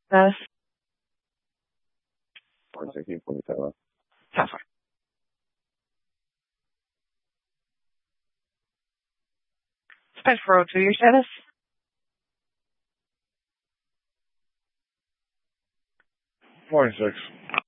Yes. 4647. Sounds fine. Spanish 402, your status? Morning, 6.